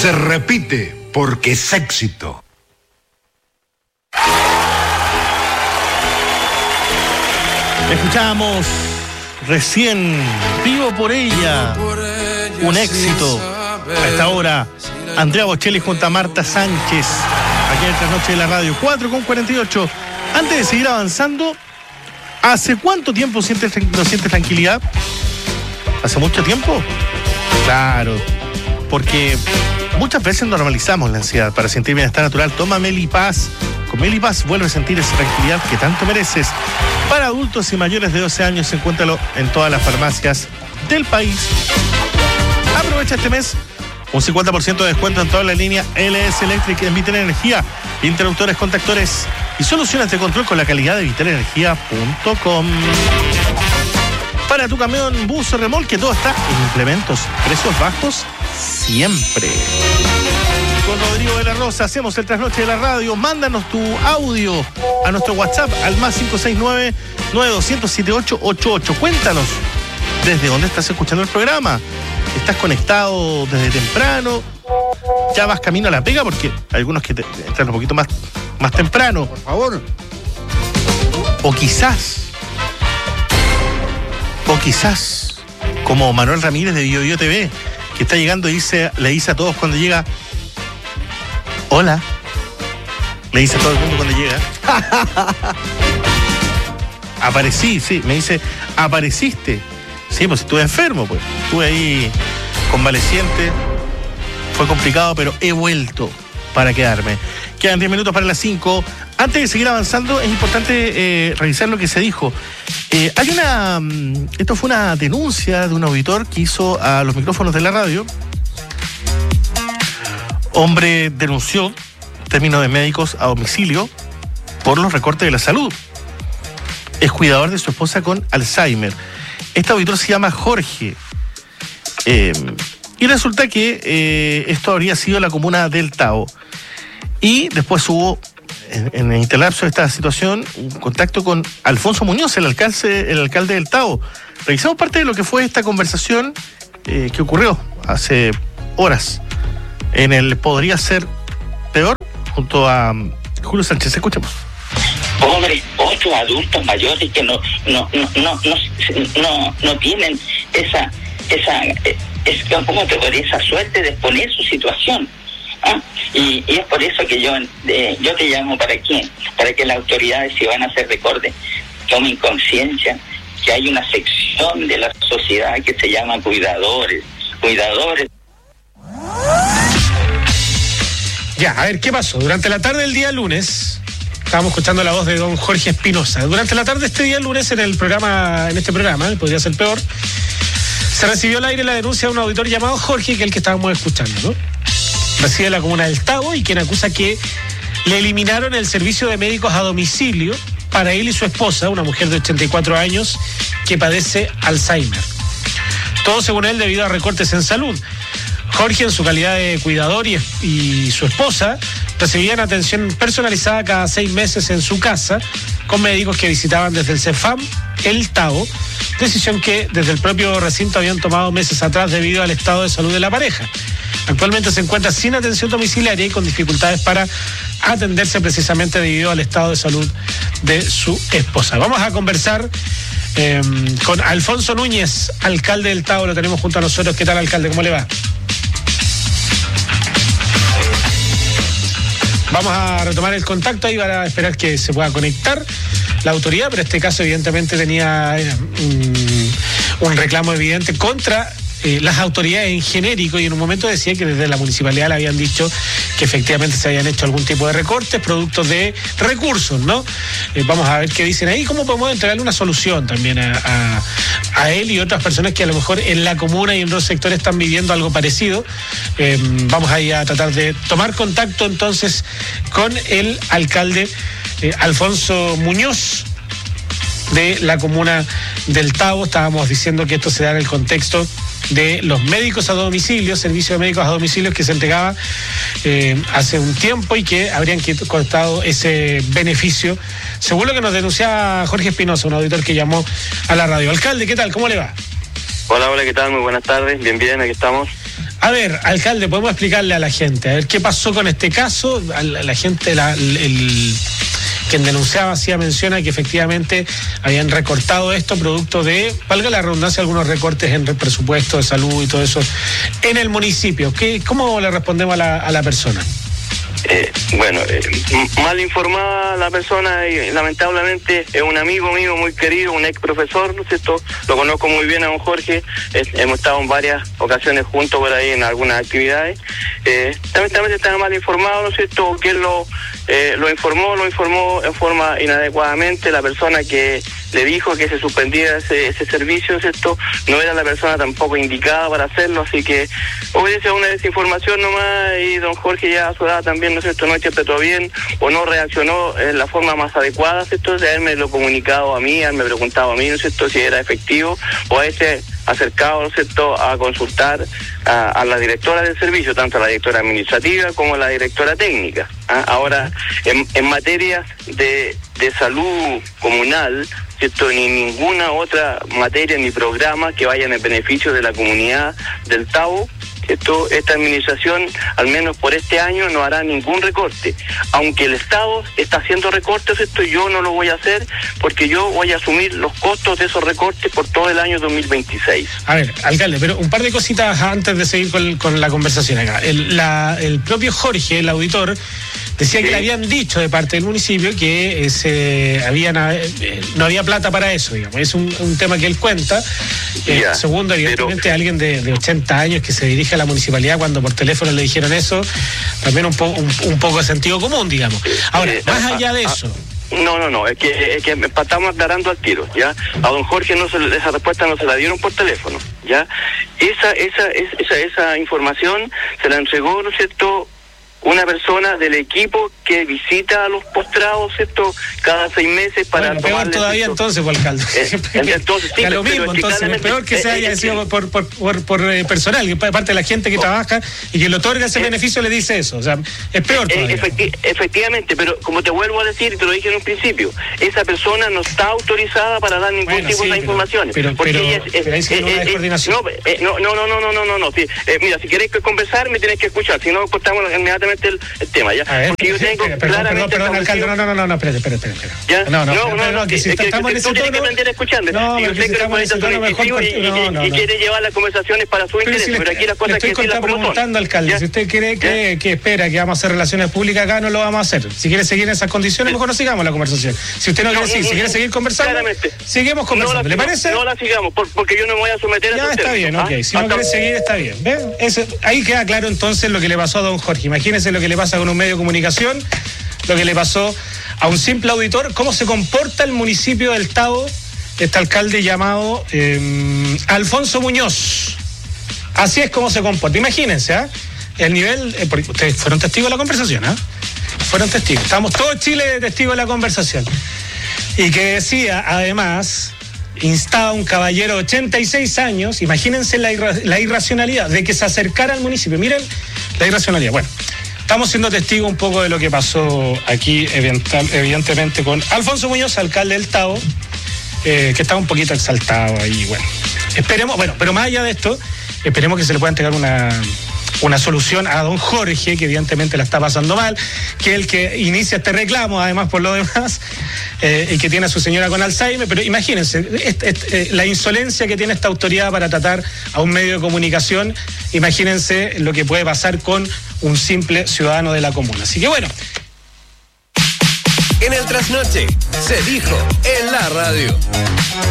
Se repite porque es éxito. Escuchábamos recién Vivo por ella, un éxito. A esta hora, Andrea Bocelli junto a Marta Sánchez, aquí en esta noche de la radio, 4:48. Antes de seguir avanzando, ¿hace cuánto tiempo no sientes tranquilidad? ¿Hace mucho tiempo? Claro, porque muchas veces normalizamos la ansiedad. Para sentir bienestar natural, toma Melipaz. Con Melipaz vuelve a sentir esa tranquilidad que tanto mereces. Para adultos y mayores de 12 años, encuéntralo en todas las farmacias del país. Aprovecha este mes un 50% de descuento en toda la línea LS Electric en Vital Energía, interruptores, contactores y soluciones de control con la calidad de vitalenergia.com. Para tu camión, bus o remolque, todo está en implementos. Precios bajos siempre. Con Rodrigo de la Rosa hacemos el trasnoche de la radio. Mándanos tu audio a nuestro WhatsApp al más 569-9200-7888. Cuéntanos desde dónde estás escuchando el programa. ¿Estás conectado desde temprano? ¿Ya vas camino a la pega? Porque hay algunos que entran un poquito más temprano. Por favor. O quizás, como Manuel Ramírez de BioBio TV, que está llegando y le dice a todos cuando llega: hola. Le dice a todo el mundo cuando llega. Aparecí, sí, me dice, apareciste. Sí, pues estuve enfermo, pues. Estuve ahí convaleciente. Fue complicado, pero he vuelto para quedarme. Quedan 10 minutos para las 5. Antes de seguir avanzando, es importante revisar lo que se dijo. Esto fue una denuncia de un auditor que hizo a los micrófonos de la radio. Hombre denunció términos de médicos a domicilio por los recortes de la salud. Es cuidador de su esposa con Alzheimer. Este auditor se llama Jorge. Y resulta que esto habría sido la comuna del Tao. Y después hubo, en el interlapso de esta situación, un contacto con Alfonso Muñoz, el alcalde del Tao. Revisamos parte de lo que fue esta conversación que ocurrió hace horas en el Podría Ser Peor, junto a Julio Sánchez. Escuchemos. Pobres otros adultos mayores que no tienen esa suerte de exponer su situación. Y es por eso que yo te llamo para que las autoridades, si van a hacer recortes, tomen conciencia que hay una sección de la sociedad que se llama cuidadores. Ya, a ver, ¿qué pasó? Durante la tarde del día lunes, estábamos escuchando la voz de don Jorge Espinosa. Durante la tarde de este día lunes, en este programa, Podría Ser Peor, se recibió al aire la denuncia de un auditor llamado Jorge, que es el que estábamos escuchando, ¿no? Reside en la comuna del Tao y quien acusa que le eliminaron el servicio de médicos a domicilio para él y su esposa, una mujer de 84 años que padece Alzheimer. Todo, según él, debido a recortes en salud. Jorge, en su calidad de cuidador, y su esposa recibían atención personalizada cada 6 meses en su casa con médicos que visitaban desde el CEFAM, el Tao, decisión que desde el propio recinto habían tomado meses atrás debido al estado de salud de la pareja. Actualmente se encuentra sin atención domiciliaria y con dificultades para atenderse precisamente debido al estado de salud de su esposa. Vamos a conversar con Alfonso Núñez, alcalde del Tao. Lo tenemos junto a nosotros. ¿Qué tal, alcalde? ¿Cómo le va? Vamos a retomar el contacto ahí para esperar que se pueda conectar la autoridad, pero en este caso evidentemente tenía un reclamo evidente contra las autoridades en genérico, y en un momento decía que desde la municipalidad le habían dicho que efectivamente se habían hecho algún tipo de recortes productos de recursos, ¿no? Vamos a ver qué dicen ahí, cómo podemos entregarle una solución también a él y otras personas que a lo mejor en la comuna y en otros sectores están viviendo algo parecido. Vamos ahí a tratar de tomar contacto entonces con el alcalde Alfonso Muñoz de la comuna del Tao. Estábamos diciendo que esto se da en el contexto de los médicos a domicilio, servicio de médicos a domicilio que se entregaba hace un tiempo y que habrían cortado ese beneficio, según lo que nos denunciaba Jorge Espinosa, un auditor que llamó a la radio. Alcalde, ¿qué tal? ¿Cómo le va? Hola, ¿qué tal? Muy buenas tardes. Bien, aquí estamos. A ver, alcalde, podemos explicarle a la gente, a ver qué pasó con este caso. A la gente, quien denunciaba hacía mención a que efectivamente habían recortado esto producto de, valga la redundancia, algunos recortes en el presupuesto de salud y todo eso en el municipio. ¿Cómo le respondemos a la persona? Mal informada la persona y lamentablemente es un amigo mío muy querido, un ex profesor, ¿no es cierto? Lo conozco muy bien a don Jorge, hemos estado en varias ocasiones juntos por ahí en algunas actividades. Lamentablemente estaba mal informado, ¿no es cierto? Que él lo informó en forma inadecuadamente. La persona que le dijo que se suspendiera ese servicio, ¿cierto? No era la persona tampoco indicada para hacerlo, así que obedece a una desinformación nomás, y don Jorge ya a su edad también, ¿no es cierto?, no interpretó bien o no reaccionó en la forma más adecuada, ¿cierto?, de haberme lo comunicado a mí, haberme preguntado a mí, ¿no es cierto?, si era efectivo, o haberse acercado, ¿no es cierto?, a consultar a la directora del servicio, tanto a la directora administrativa como a la directora técnica. Ahora, en materia de salud comunal, ¿cierto?, ni ninguna otra materia ni programa que vaya en el beneficio de la comunidad del Tabo, esta administración, al menos por este año, no hará ningún recorte. Aunque el Estado está haciendo recortes, yo no lo voy a hacer, porque yo voy a asumir los costos de esos recortes por todo el año 2026. A ver, alcalde, pero un par de cositas antes de seguir con la conversación acá. El propio Jorge, el auditor, decía que le habían dicho de parte del municipio que no había plata para eso, digamos. Es un tema que él cuenta. Segundo, evidentemente, alguien de 80 años que se dirige a la municipalidad cuando por teléfono le dijeron eso, también un poco de sentido común, digamos. Ahora, más allá de eso... No, es que estamos aclarando al tiro, ¿ya? A don Jorge esa respuesta no se la dieron por teléfono, ¿ya? Esa información se la entregó, ¿no es cierto?, una persona del equipo que visita a los postrados, ¿cierto?, cada 6 meses para peor todavía, entonces, por alcalde. Entonces, sí, lo mismo, entonces, es peor que se haya sido por personal, que parte de la gente que trabaja y que le otorga ese beneficio le dice eso, o sea, es peor todavía. Efectivamente, pero como te vuelvo a decir, te lo dije en un principio, esa persona no está autorizada para dar ningún tipo de informaciones. Pero ahí sí no hay descoordinación. No. Mira, si queréis conversar, me tienes que escuchar, si no, cortamos inmediatamente el tema, ¿ya? Porque yo tengo claramente... Perdón, alcalde, no, espérate. ¿Ya? No, que si estamos en ese tono... Tú tienes que aprender a escucharme. No, yo sé que eres y quiere llevar las conversaciones para su interés, pero aquí las cosas que sí las preguntando, alcalde, si usted quiere que espera que vamos a hacer relaciones públicas acá, no lo vamos a hacer. Si quiere seguir en esas condiciones, mejor no sigamos la conversación. Si usted no quiere seguir, si quiere seguir conversando, seguimos conversando. ¿Le parece? No la sigamos, porque yo no me voy a someter a ya está bien, ok. Si no quiere seguir, está bien. ¿Ven? Ahí queda claro entonces lo que le pasó a don Jorge. Imagínense lo que le pasa con un medio de comunicación, lo que le pasó a un simple auditor, cómo se comporta el municipio del Tabo, este alcalde llamado Alfonso Muñoz. Así es como se comporta. Imagínense, el nivel, porque ustedes fueron testigos de la conversación, fueron testigos. Estamos todo Chile de testigos de la conversación. Y que decía, además, instaba a un caballero de 86 años, imagínense la irracionalidad de que se acercara al municipio. Miren la irracionalidad. Bueno, estamos siendo testigos un poco de lo que pasó aquí, evidentemente, con Alfonso Muñoz, alcalde del Tabo, que estaba un poquito exaltado ahí. Bueno, esperemos, pero más allá de esto, esperemos que se le pueda entregar una solución a don Jorge, que evidentemente la está pasando mal, que es el que inicia este reclamo, además por lo demás, y que tiene a su señora con Alzheimer. Pero imagínense, la insolencia que tiene esta autoridad para tratar a un medio de comunicación, imagínense lo que puede pasar con un simple ciudadano de la comuna. Así que bueno. En el trasnoche se dijo en la radio.